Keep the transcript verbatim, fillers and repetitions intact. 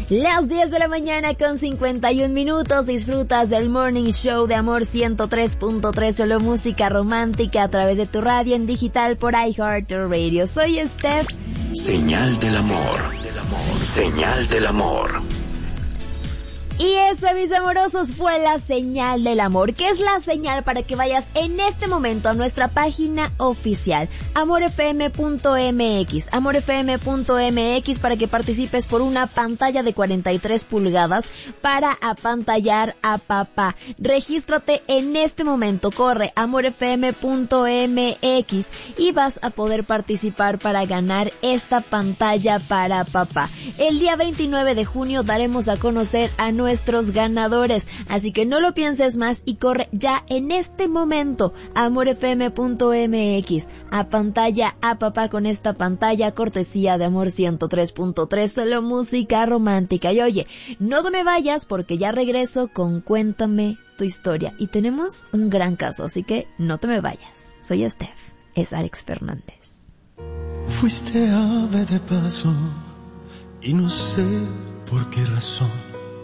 Las diez de la mañana con cincuenta y un minutos, disfrutas del Morning Show de Amor ciento tres punto tres, solo música romántica a través de tu radio en digital por iHeartRadio. Soy Steph. Señal del amor, señal del amor. Y esa, mis amorosos, fue la señal del amor, que es la señal para que vayas en este momento a nuestra página oficial, amor f m punto m x, amor f m punto m x, para que participes por una pantalla de cuarenta y tres pulgadas para apantallar a papá. Regístrate en este momento, corre amor f m punto m x y vas a poder participar para ganar esta pantalla para papá. El día veintinueve de junio daremos a conocer a nuestros ganadores, así que no lo pienses más y corre ya en este momento a amor f m punto m x, a pantalla a papá con esta pantalla cortesía de Amor ciento tres punto tres, solo música romántica. Y oye, no me vayas porque ya regreso con Cuéntame tu historia y tenemos un gran caso, así que no te me vayas. Soy Steph, es Alex Fernández. Fuiste ave de paso y no sé por qué razón